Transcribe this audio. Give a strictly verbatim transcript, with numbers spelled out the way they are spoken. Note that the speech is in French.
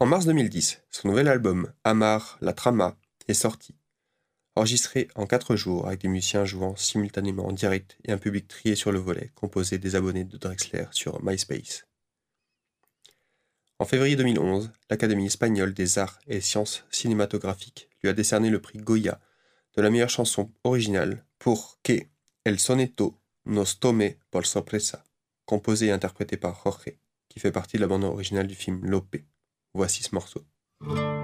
mars deux mille dix, son nouvel album Amar la Trama est sorti. Enregistré en quatre jours avec des musiciens jouant simultanément en direct et un public trié sur le volet, composé des abonnés de Drexler sur MySpace. En février deux mille onze, l'Académie espagnole des arts et sciences cinématographiques lui a décerné le prix Goya de la meilleure chanson originale pour Que El Soneto nos tome por sorpresa, composé et interprété par Jorge, qui fait partie de la bande originale du film Lope. Voici ce morceau.